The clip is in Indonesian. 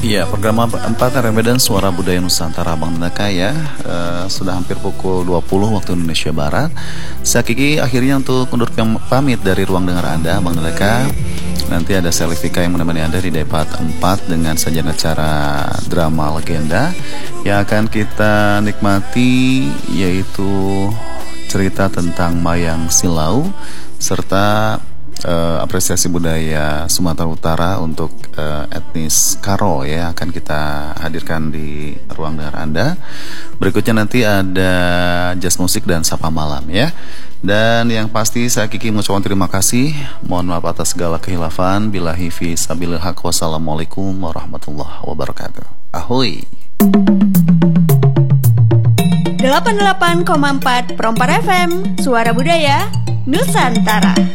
Iya, program 4 Ramadan Suara Budaya Nusantara Bang Neka ya. Sudah hampir pukul 20 waktu Indonesia Barat. Saya Kiki akhirnya untuk undur pamit dari ruang dengar Anda Bang Neka. Nanti ada Selivika yang menemani Anda di Depart 4 dengan sajian acara drama legenda yang akan kita nikmati, yaitu cerita tentang Mayang Silau serta apresiasi budaya Sumatera Utara untuk etnis Karo ya, akan kita hadirkan di ruang dengar Anda. Berikutnya nanti ada jazz musik dan sapa malam ya. Dan yang pasti saya Kiki mengucapkan terima kasih. Mohon maaf atas segala kehilafan. Billahi fi sabilil haq. Wassalamualaikum warahmatullahi wabarakatuh. Ahoy. 88,4 Perompak FM Suara Budaya Nusantara.